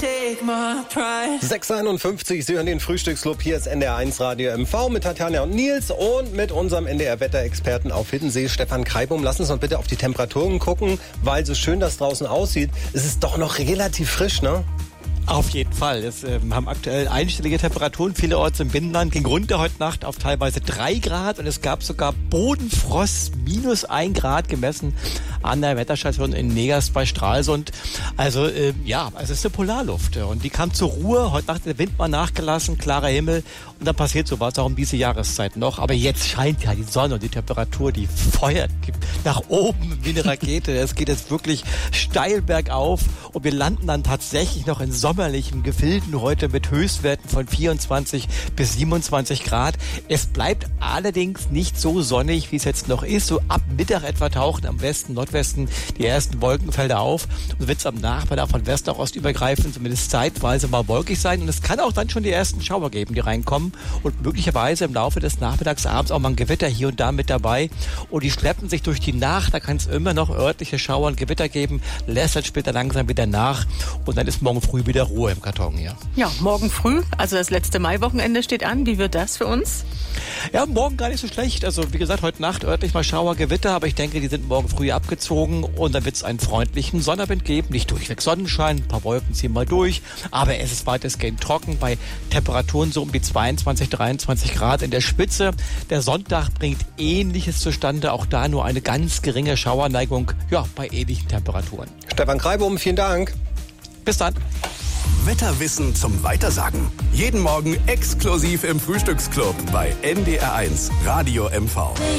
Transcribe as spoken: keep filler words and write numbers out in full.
sechs Uhr einundfünfzig, Sie hören den Frühstücksclub. Hier ist N D R eins Radio M V mit Tatjana und Nils und mit unserem N D R-Wetterexperten auf Hiddensee, Stefan Kreibum. Lass uns mal bitte auf die Temperaturen gucken, weil so schön das draußen aussieht. Es ist doch noch relativ frisch, ne? Auf jeden Fall. Wir äh, haben aktuell einstellige Temperaturen. Vielerorts im Binnenland ging runter heute Nacht auf teilweise drei Grad und es gab sogar Bodenfrost, minus ein Grad gemessen an der Wetterstation in Negas bei Stralsund. Also äh, ja, es ist eine Polarluft und die kam zur Ruhe. Heute Nacht der Wind mal nachgelassen, klarer Himmel und dann passiert sowas auch um diese Jahreszeit noch. Aber jetzt scheint ja die Sonne und die Temperatur, die feuert nach oben wie eine Rakete. Es geht jetzt wirklich steil bergauf und wir landen dann tatsächlich noch in sommerlichen Gefilden heute mit Höchstwerten von vierundzwanzig bis siebenundzwanzig Grad. Es bleibt allerdings nicht so sonnig, wie es jetzt noch ist. So ab Mittag etwa tauchen am Westen, Nordwesten die ersten Wolkenfelder auf. Und wird es am Nachmittag von West nach Ost übergreifend zumindest zeitweise mal wolkig sein. Und es kann auch dann schon die ersten Schauer geben, die reinkommen. Und möglicherweise im Laufe des Nachmittags, abends auch mal ein Gewitter hier und da mit dabei. Und die schleppen sich durch die Nacht. Da kann es immer noch örtliche Schauer und Gewitter geben. Lässt dann später langsam wieder nach. Und dann ist morgen früh wieder Ruhe im Karton hier. Ja, morgen früh, also das letzte Maiwochenende steht an. Wie wird das für uns? Ja, morgen gar nicht so schlecht. Also wie gesagt, heute Nacht örtlich mal Schauer, Gewitter, aber ich denke, die sind morgen früh abgezogen und dann wird es einen freundlichen Sonnabend geben. Nicht durchweg Sonnenschein, ein paar Wolken ziehen mal durch, aber es ist weitestgehend trocken bei Temperaturen so um die zweiundzwanzig, dreiundzwanzig Grad in der Spitze. Der Sonntag bringt Ähnliches zustande, auch da nur eine ganz geringe Schauerneigung, ja, bei ähnlichen Temperaturen. Stefan Kreibum, vielen Dank. Bis dann. Wetterwissen zum Weitersagen. Jeden Morgen exklusiv im Frühstücksclub bei N D R eins Radio M V.